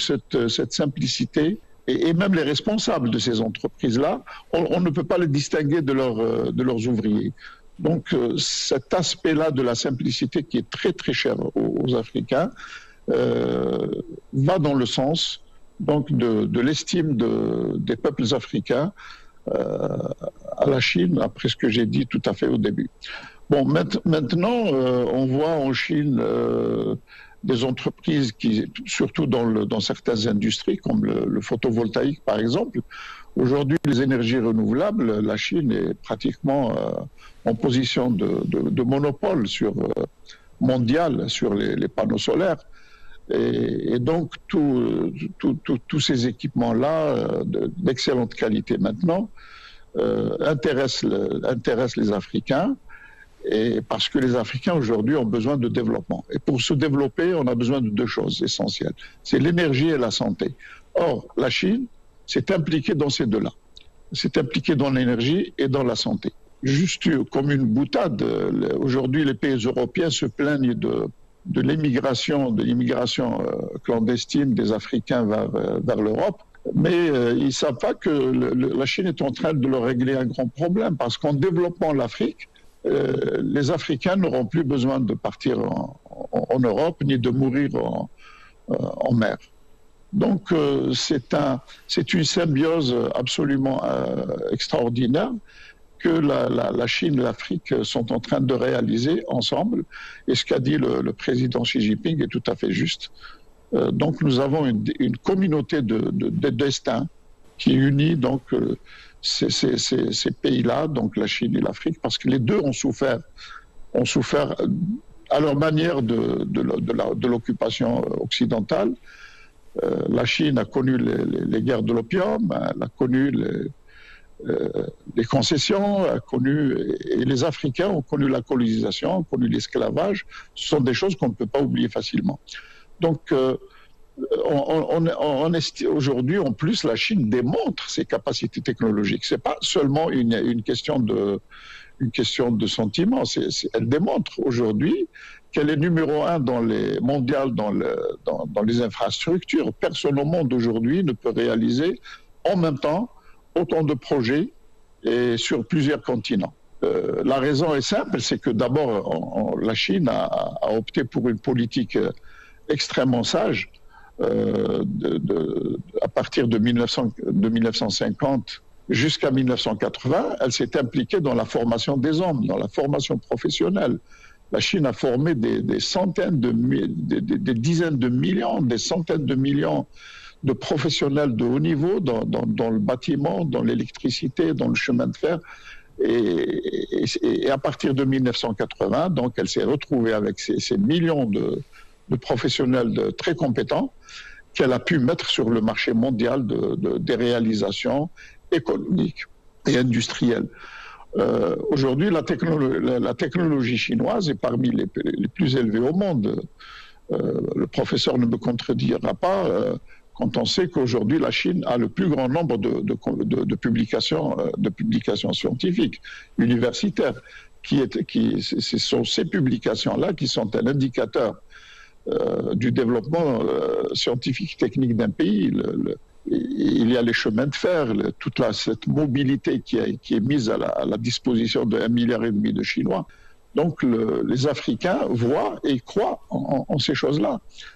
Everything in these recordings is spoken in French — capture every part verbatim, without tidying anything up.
cette, cette simplicité, et, et même les responsables de ces entreprises-là, on, on ne peut pas les distinguer de, leur, de leurs ouvriers. Donc cet aspect-là de la simplicité qui est très très cher aux, aux Africains euh, va dans le sens donc de, de l'estime de, des peuples africains euh, à la Chine, après ce que j'ai dit tout à fait au début. Bon, maintenant, euh, on voit en Chine euh, des entreprises qui, surtout dans, le, dans certaines industries, comme le, le photovoltaïque par exemple. Aujourd'hui, les énergies renouvelables, la Chine est pratiquement euh, en position de, de, de monopole sur, euh, mondial sur les, les panneaux solaires. Et, et donc, tous tout, tout, tout ces équipements-là, euh, d'excellente qualité maintenant, euh, intéressent, le, intéressent les Africains. Et parce que les Africains aujourd'hui ont besoin de développement. Et pour se développer, on a besoin de deux choses essentielles. C'est l'énergie et la santé. Or, la Chine s'est impliquée dans ces deux-là. C'est impliquée dans l'énergie et dans la santé. Juste comme une boutade, aujourd'hui les pays européens se plaignent de, de l'immigration, de l'immigration clandestine des Africains vers, vers l'Europe. Mais euh, ils ne savent pas que le, le, la Chine est en train de leur régler un grand problème. Parce qu'en développant l'Afrique, Euh, les Africains n'auront plus besoin de partir en, en, en Europe ni de mourir en, euh, en mer. Donc euh, c'est un, c'est une symbiose absolument euh, extraordinaire que la, la, la Chine et l'Afrique sont en train de réaliser ensemble. Et ce qu'a dit le, le président Xi Jinping est tout à fait juste. Euh, donc nous avons une, une communauté de, de, de destin qui unit donc euh, Ces, ces, ces, ces pays-là, donc la Chine et l'Afrique, parce que les deux ont souffert, ont souffert à leur manière de, de, de, la, de l'occupation occidentale. Euh, la Chine a connu les, les, les guerres de l'opium, elle a connu les, euh, les concessions, a connu, et les Africains ont connu la colonisation, ont connu l'esclavage. Ce sont des choses qu'on ne peut pas oublier facilement. Donc, euh, On, on, on estime aujourd'hui, en plus, la Chine démontre ses capacités technologiques. Ce n'est pas seulement une, une, question de, une question de sentiment. C'est, c'est, elle démontre aujourd'hui qu'elle est numéro un dans les mondiales, dans, le, dans, dans les infrastructures. Personne au monde aujourd'hui ne peut réaliser en même temps autant de projets et sur plusieurs continents. Euh, la raison est simple, c'est que d'abord, on, on, la Chine a, a opté pour une politique extrêmement sage. Euh, de, de, à partir de, mille neuf cents, de mille neuf cent cinquante jusqu'à mille neuf cent quatre-vingts, elle s'est impliquée dans la formation des hommes, dans la formation professionnelle. La Chine a formé des, des centaines, de, des, des, des dizaines de millions, des centaines de millions de professionnels de haut niveau dans, dans, dans le bâtiment, dans l'électricité, dans le chemin de fer. Et, et, et à partir de mille neuf cent quatre-vingts, donc, elle s'est retrouvée avec ces, ces millions de, de professionnels de, très compétents qu'elle a pu mettre sur le marché mondial de, de, des réalisations économiques et industrielles. Euh, aujourd'hui, la, technolo la, la technologie chinoise est parmi les, les plus élevées au monde. Euh, le professeur ne me contredira pas euh, quand on sait qu'aujourd'hui, la Chine a le plus grand nombre de, de, de, de, publications, de publications scientifiques, universitaires. Qui est, qui, ce sont ces publications-là qui sont un indicateur Euh, du développement euh, scientifique et technique d'un pays. Le, le, il y a les chemins de fer, le, toute la, cette mobilité qui, a, qui est mise à la, à la disposition d'un milliard et demi de Chinois. Donc le, les Africains voient et croient en, en, en ces choses-là.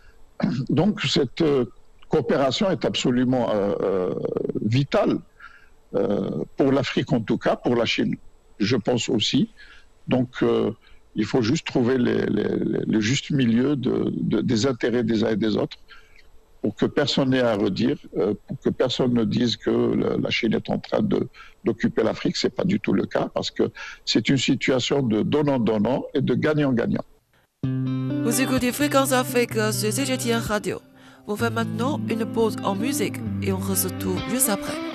Donc cette euh, coopération est absolument euh, euh, vitale euh, pour l'Afrique en tout cas, pour la Chine, je pense aussi. Donc euh, il faut juste trouver les, les, le juste milieu de, de, des intérêts des uns et des autres pour que personne n'ait à redire, euh, pour que personne ne dise que le, la Chine est en train de, d'occuper l'Afrique. Ce n'est pas du tout le cas parce que c'est une situation de donnant-donnant et de gagnant-gagnant. Vous écoutez Fréquence Afrique sur C G T N Radio. On fait maintenant une pause en musique et on se retrouve juste après.